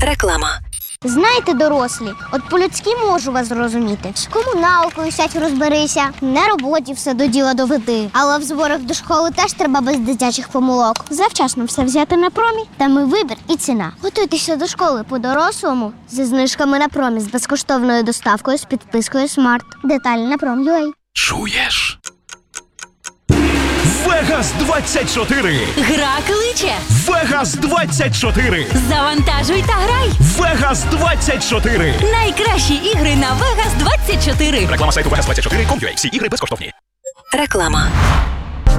Реклама. Знаєте, дорослі, от по-людськи можу вас зрозуміти. З комуналкою сядь розберися, на роботі все до діла доведи. Але в зборах до школи теж треба без дитячих помилок. Завчасно все взяти на промі, там і вибір, і ціна. Готуйтеся до школи по-дорослому зі знижками на промі, з безкоштовною доставкою, з підпискою Смарт. Деталі на Prom.ua. Чуєш? Вегас 24! Гра кличе. Вегас 24! Завантажуй та грай. Вегас 24! Найкращі ігри на Vegas 24. Реклама сайту Vegas24.com.ua. Всі ігри безкоштовні. Реклама.